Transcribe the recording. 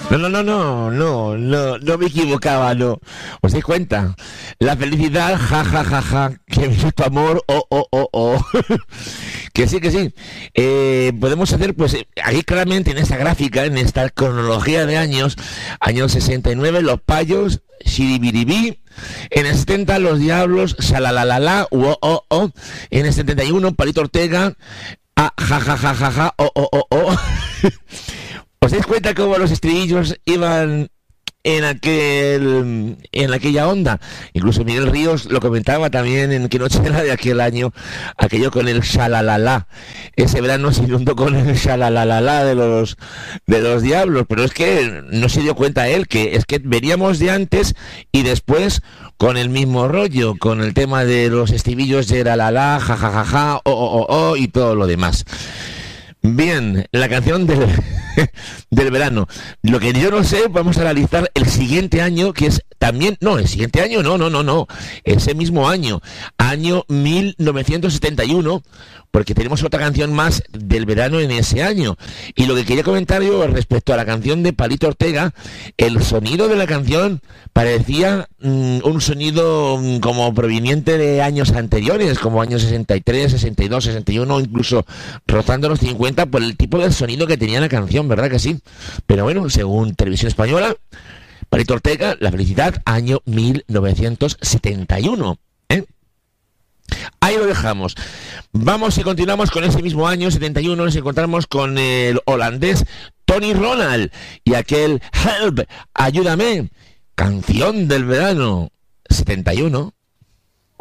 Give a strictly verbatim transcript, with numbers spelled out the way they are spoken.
No, no, no, no, no, no, no me equivocaba, no. ¿Os dais cuenta? La felicidad, ja, ja, ja, ja, que viene tu amor, oh, oh, oh, oh. Que sí, que sí. Eh, podemos hacer, pues, aquí claramente en esta gráfica, en esta cronología de años, año sesenta y nueve, Los Payos, Shiribiribí. En el setenta, Los Diablos, Shalalalala, oh, oh, oh. En el setenta y uno, Palito Ortega, ah, ja, ja, ja, ja, ja, oh, oh, oh, oh. ¿Os dais cuenta cómo los estribillos iban en aquel en aquella onda? Incluso Miguel Ríos lo comentaba también en Qué noche era de aquel año, aquello con el shalalala. Ese verano se inundó con el shalalala de los de los Diablos, pero es que no se dio cuenta él que es que veníamos de antes y después con el mismo rollo, con el tema de los estribillos de la la la, ja ja ja ja, oh oh oh oh y todo lo demás. Bien, la canción del, del verano. Lo que yo no sé, vamos a analizar el siguiente año, que es también, no, el siguiente año, no, no, no, no, ese mismo año, año mil novecientos setenta y uno, porque tenemos otra canción más del verano en ese año. Y lo que quería comentar yo respecto a la canción de Palito Ortega, el sonido de la canción parecía mmm, un sonido mmm, como proveniente de años anteriores, como años sesenta y tres, sesenta y dos, sesenta y uno, incluso rozando los cincuenta, por el tipo de sonido que tenía la canción, ¿verdad que sí? Pero bueno, según Televisión Española, Palito Ortega, La felicidad, año mil novecientos setenta y uno. ¿eh? Ahí lo dejamos. Vamos y continuamos con ese mismo año, setenta y uno, nos encontramos con el holandés Tony Ronald y aquel Help, ayúdame, canción del verano, setenta y uno.